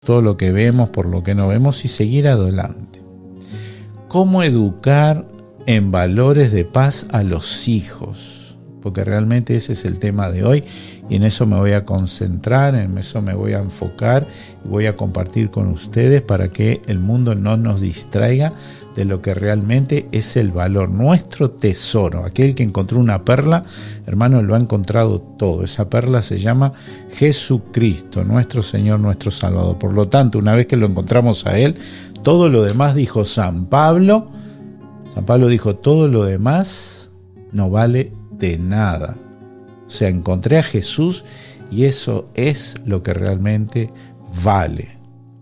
todo lo que vemos, por lo que no vemos y seguir adelante. ¿Cómo educar en valores de paz a los hijos? Porque realmente ese es el tema de hoy y en eso me voy a concentrar, en eso me voy a enfocar y voy a compartir con ustedes para que el mundo no nos distraiga de lo que realmente es el valor, nuestro tesoro. Aquel que encontró una perla, hermano, lo ha encontrado todo. Esa perla se llama Jesucristo, nuestro Señor, nuestro Salvador. Por lo tanto, una vez que lo encontramos a Él, todo lo demás, dijo San Pablo dijo, todo lo demás no vale de nada. O sea, encontré a Jesús y eso es lo que realmente vale.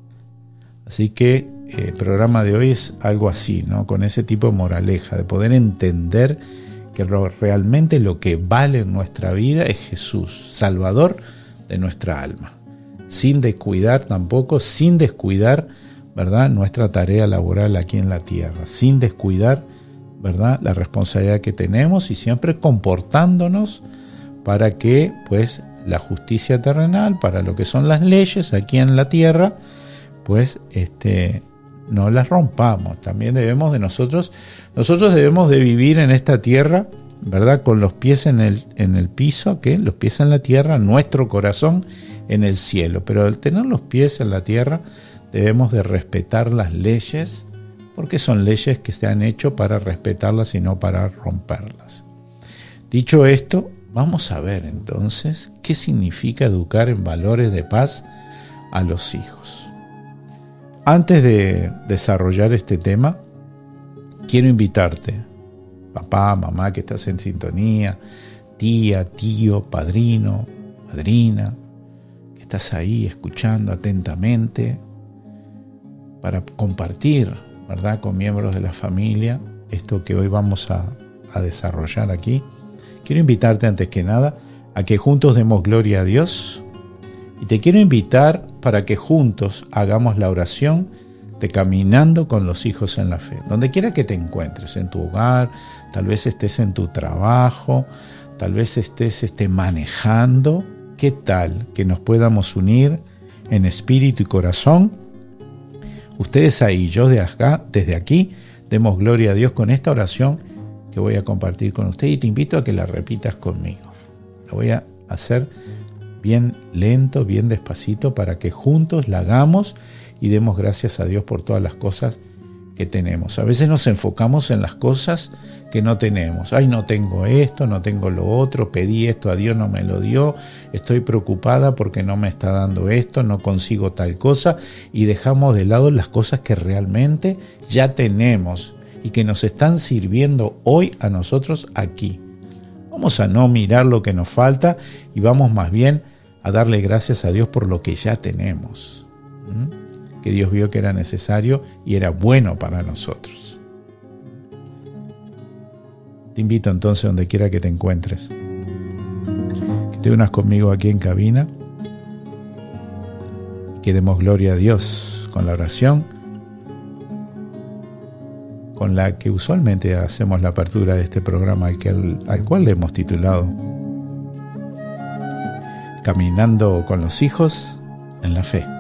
Así que el programa de hoy es algo así, ¿no? Con ese tipo de moraleja, de poder entender que realmente lo que vale en nuestra vida es Jesús, Salvador de nuestra alma. Sin descuidar tampoco, sin descuidar, ¿verdad?, nuestra tarea laboral aquí en la tierra, sin descuidar, ¿verdad?, la responsabilidad que tenemos y siempre comportándonos para que, pues, la justicia terrenal, para lo que son las leyes aquí en la tierra, pues, no las rompamos. También debemos de nosotros debemos de vivir en esta tierra, ¿verdad?, con los pies en el piso, ¿qué? Los pies en la tierra, nuestro corazón en el cielo. Pero al tener los pies en la tierra, debemos de respetar las leyes, porque son leyes que se han hecho para respetarlas y no para romperlas. Dicho esto, vamos a ver entonces qué significa educar en valores de paz a los hijos. Antes de desarrollar este tema, quiero invitarte, papá, mamá que estás en sintonía, tía, tío, padrino, madrina, que estás ahí escuchando atentamente para compartir, ¿verdad?, con miembros de la familia esto que hoy vamos a desarrollar aquí. Quiero invitarte antes que nada a que juntos demos gloria a Dios y te quiero invitar para que juntos hagamos la oración de caminando con los hijos en la fe. Donde quiera que te encuentres, en tu hogar, tal vez estés en tu trabajo, tal vez estés manejando. ¿Qué tal que nos podamos unir en espíritu y corazón? Ustedes ahí, yo de acá, desde aquí, demos gloria a Dios con esta oración que voy a compartir con usted y te invito a que la repitas conmigo. La voy a hacer bien lento, bien despacito, para que juntos la hagamos y demos gracias a Dios por todas las cosas que tenemos. A veces nos enfocamos en las cosas que no tenemos. Ay, no tengo esto, no tengo lo otro, pedí esto a Dios, no me lo dio, estoy preocupada porque no me está dando esto, no consigo tal cosa, y dejamos de lado las cosas que realmente ya tenemos y que nos están sirviendo hoy a nosotros aquí. Vamos a no mirar lo que nos falta y vamos más bien a darle gracias a Dios por lo que ya tenemos, que Dios vio que era necesario y era bueno para nosotros. Te invito entonces, donde quiera que te encuentres, que te unas conmigo aquí en cabina, que demos gloria a Dios con la oración con la que usualmente hacemos la apertura de este programa al cual le hemos titulado Caminando con los hijos en la fe.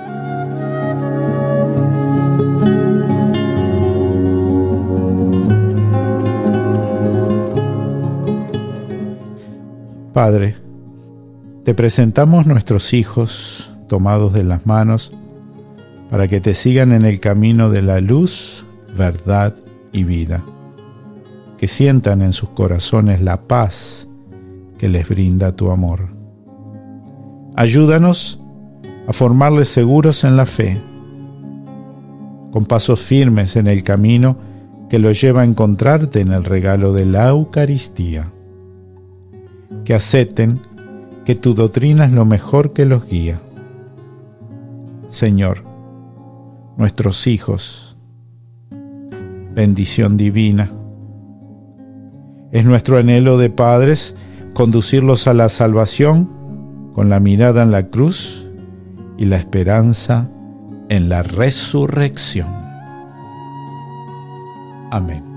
Padre, te presentamos nuestros hijos tomados de las manos para que te sigan en el camino de la luz, verdad y vida, que sientan en sus corazones la paz que les brinda tu amor. Ayúdanos a formarles seguros en la fe, con pasos firmes en el camino que los lleva a encontrarte en el regalo de la Eucaristía. Que acepten que tu doctrina es lo mejor que los guía. Señor, nuestros hijos, bendición divina. Es nuestro anhelo de padres conducirlos a la salvación con la mirada en la cruz y la esperanza en la resurrección. Amén.